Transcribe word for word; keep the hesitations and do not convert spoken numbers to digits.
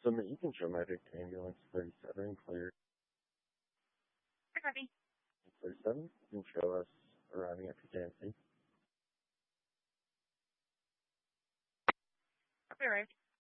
Summit, you can show medic to ambulance thirty-seven, clear. Copy. thirty-seven, you can show us arriving at Kansas. Copy, arrived.